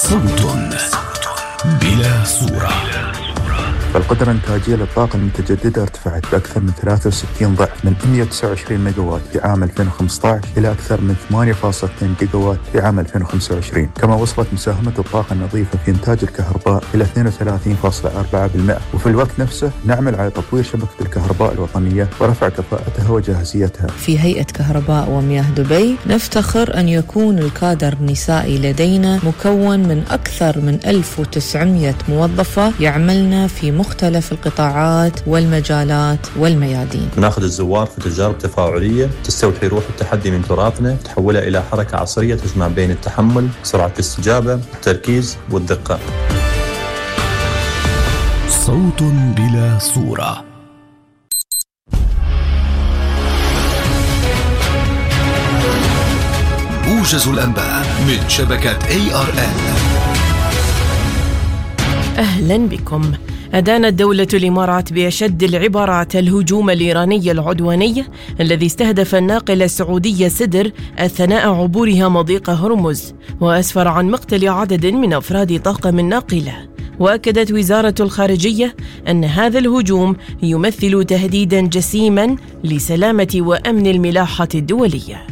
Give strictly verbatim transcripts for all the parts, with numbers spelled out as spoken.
صوت بلا صورة. فالقدرة الإنتاجية للطاقة المتجددة ارتفعت بأكثر من ثلاثة وستين ضعف من مئة وتسعة وعشرين ميجاوات في عام ألفين وخمسة عشر إلى أكثر من ثمانية فاصلة اثنين جيجاوات في عام ألفين وخمسة وعشرين. كما وصلت مساهمة الطاقة النظيفة في إنتاج الكهرباء إلى اثنين وثلاثين فاصلة أربعة بالمئة. وفي الوقت نفسه نعمل على تطوير شبكة الكهرباء الوطنية ورفع كفاءتها وجاهزيتها. في هيئة كهرباء ومياه دبي نفتخر أن يكون الكادر النسائي لدينا مكون من أكثر من ألف وتسعمئة موظفة يعملن في مختلف القطاعات والمجالات والميادين. ناخذ الزوار في تجارب تفاعلية تستوحي روح التحدي من تراثنا، تحولها إلى حركة عصرية تجمع بين التحمل، سرعة الاستجابة، التركيز والدقة. صوت بلا صورة. موجز الأنباء من شبكة إيه آر إل. أهلا بكم. أدانت دولة الإمارات بأشد العبارات الهجوم الإيراني العدواني الذي استهدف الناقلة السعودية سدر أثناء عبورها مضيق هرمز، وأسفر عن مقتل عدد من أفراد طاقم الناقلة. وأكدت وزارة الخارجية أن هذا الهجوم يمثل تهديداً جسيماً لسلامة وأمن الملاحة الدولية.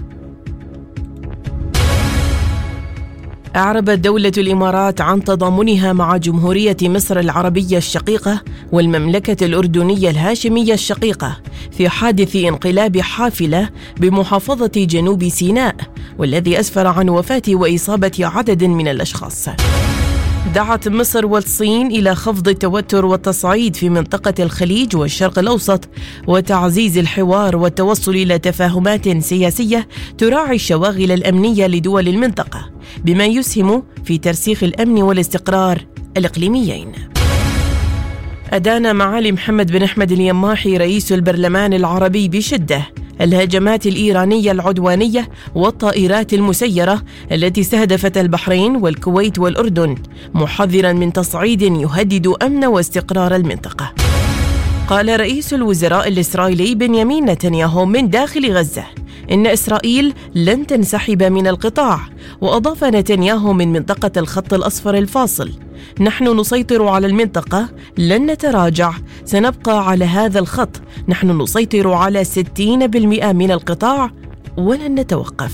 أعربت دولة الإمارات عن تضامنها مع جمهورية مصر العربية الشقيقة والمملكة الأردنية الهاشمية الشقيقة في حادث انقلاب حافلة بمحافظة جنوب سيناء، والذي أسفر عن وفاة وإصابة عدد من الأشخاص. دعت مصر والصين إلى خفض التوتر والتصعيد في منطقة الخليج والشرق الأوسط وتعزيز الحوار والتوصل إلى تفاهمات سياسية تراعي الشواغل الأمنية لدول المنطقة، بما يسهم في ترسيخ الأمن والاستقرار الإقليميين. أدان معالي محمد بن أحمد اليماحي رئيس البرلمان العربي بشدة الهجمات الإيرانية العدوانية والطائرات المسيرة التي استهدفت البحرين والكويت والأردن، محذراً من تصعيد يهدد أمن واستقرار المنطقة. قال رئيس الوزراء الإسرائيلي بنيامين نتنياهو من داخل غزة إن إسرائيل لن تنسحب من القطاع، وأضاف نتنياهو من منطقة الخط الأصفر الفاصل: نحن نسيطر على المنطقة، لن نتراجع، سنبقى على هذا الخط، نحن نسيطر على ستين بالمئة من القطاع ولن نتوقف.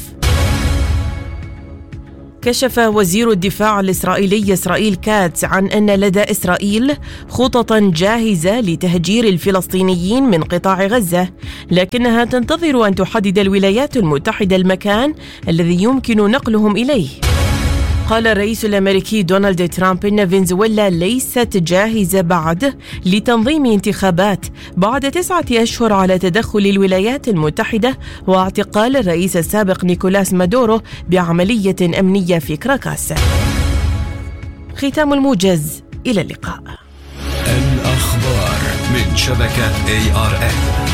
كشف وزير الدفاع الإسرائيلي إسرائيل كاتس عن أن لدى إسرائيل خططاً جاهزة لتهجير الفلسطينيين من قطاع غزة، لكنها تنتظر أن تحدد الولايات المتحدة المكان الذي يمكن نقلهم إليه. قال الرئيس الأمريكي دونالد ترامب إن فنزويلا ليست جاهزة بعد لتنظيم انتخابات بعد تسعة أشهر على تدخل الولايات المتحدة واعتقال الرئيس السابق نيكولاس مادورو بعملية أمنية في كراكاس. ختام الموجز، إلى اللقاء. الأخبار من شبكة إيه آر إل.